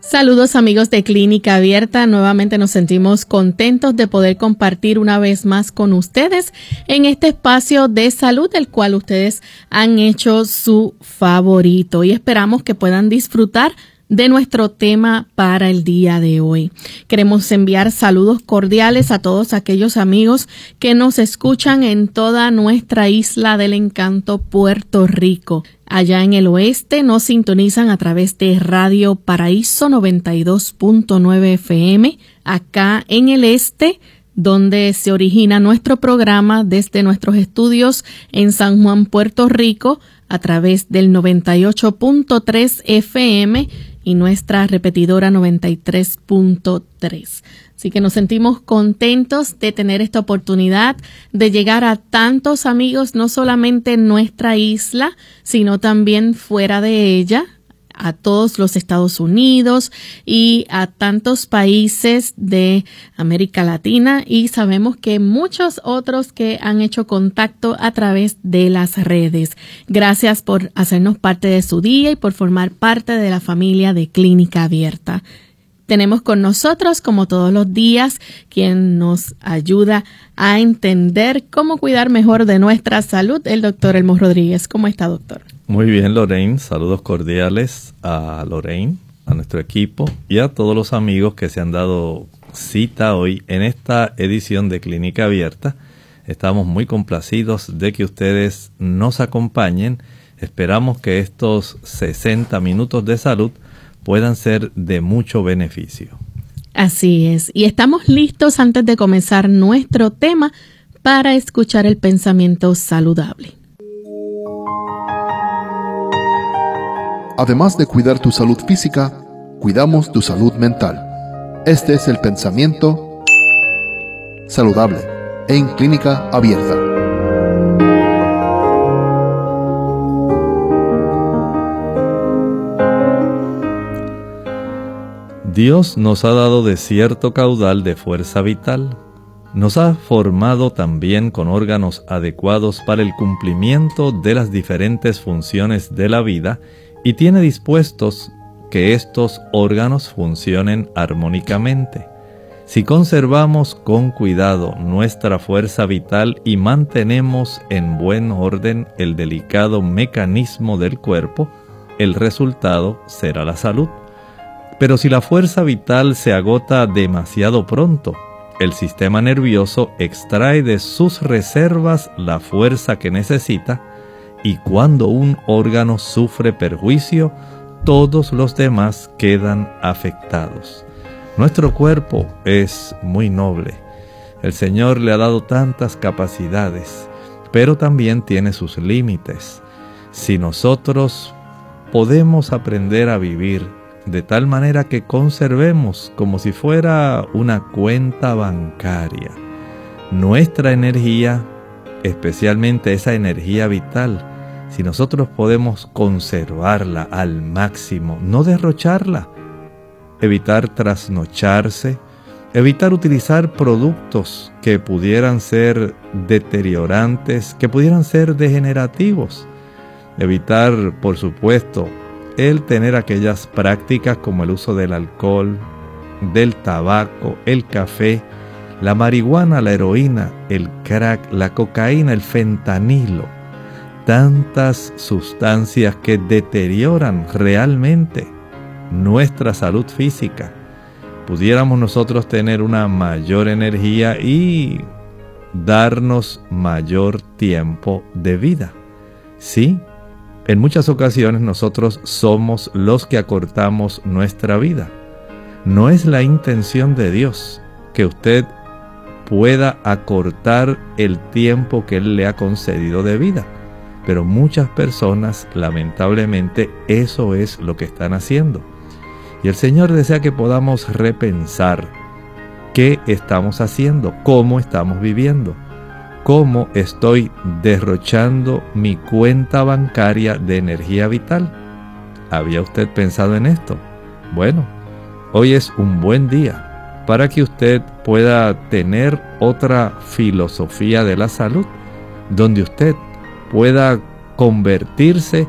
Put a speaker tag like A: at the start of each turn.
A: Saludos amigos de Clínica Abierta, nuevamente nos sentimos contentos de poder compartir una vez más con ustedes en este espacio de salud, el cual ustedes han hecho su favorito y esperamos que puedan disfrutar de nuestro tema para el día de hoy. Queremos enviar saludos cordiales a todos aquellos amigos que nos escuchan en toda nuestra isla del encanto, Puerto Rico. Allá en el oeste nos sintonizan a través de Radio Paraíso 92.9 FM. Acá en el este, donde se origina nuestro programa desde nuestros estudios en San Juan, Puerto Rico, a través del 98.3 FM y nuestra repetidora 93.3. Así que nos sentimos contentos de tener esta oportunidad de llegar a tantos amigos, no solamente en nuestra isla, sino también fuera de ella, a todos los Estados Unidos y a tantos países de América Latina, y sabemos que muchos otros que han hecho contacto a través de las redes. Gracias por hacernos parte de su día y por formar parte de la familia de Clínica Abierta. Tenemos con nosotros, como todos los días, quien nos ayuda a entender cómo cuidar mejor de nuestra salud, el doctor Elmo Rodríguez. ¿Cómo está, doctor?
B: Muy bien, Lorraine. Saludos cordiales a Lorraine, a nuestro equipo y a todos los amigos que se han dado cita hoy en esta edición de Clínica Abierta. Estamos muy complacidos de que ustedes nos acompañen. Esperamos que estos 60 minutos de salud puedan ser de mucho beneficio.
A: Así es. Y estamos listos antes de comenzar nuestro tema para escuchar el pensamiento saludable.
C: Además de cuidar tu salud física, cuidamos tu salud mental. Este es el pensamiento saludable en Clínica Abierta.
B: Dios nos ha dado de cierto caudal de fuerza vital. Nos ha formado también con órganos adecuados para el cumplimiento de las diferentes funciones de la vida y tiene dispuestos que estos órganos funcionen armónicamente. Si conservamos con cuidado nuestra fuerza vital y mantenemos en buen orden el delicado mecanismo del cuerpo, el resultado será la salud. Pero si la fuerza vital se agota demasiado pronto, el sistema nervioso extrae de sus reservas la fuerza que necesita, y cuando un órgano sufre perjuicio, todos los demás quedan afectados. Nuestro cuerpo es muy noble. El Señor le ha dado tantas capacidades, pero también tiene sus límites. Si nosotros podemos aprender a vivir de tal manera que conservemos como si fuera una cuenta bancaria nuestra energía, especialmente esa energía vital, si nosotros podemos conservarla al máximo, no derrocharla, evitar trasnocharse, evitar utilizar productos que pudieran ser deteriorantes, que pudieran ser degenerativos, evitar, por supuesto, el tener aquellas prácticas como el uso del alcohol, del tabaco, el café, la marihuana, la heroína, el crack, la cocaína, el fentanilo. Tantas sustancias que deterioran realmente nuestra salud física. Pudiéramos nosotros tener una mayor energía y darnos mayor tiempo de vida. Sí, en muchas ocasiones nosotros somos los que acortamos nuestra vida. No es la intención de Dios que usted pueda acortar el tiempo que Él le ha concedido de vida. Pero muchas personas, lamentablemente, eso es lo que están haciendo. Y el Señor desea que podamos repensar qué estamos haciendo, cómo estamos viviendo, cómo estoy derrochando mi cuenta bancaria de energía vital. ¿Había usted pensado en esto? Bueno, hoy es un buen día para que usted pueda tener otra filosofía de la salud, donde usted pueda convertirse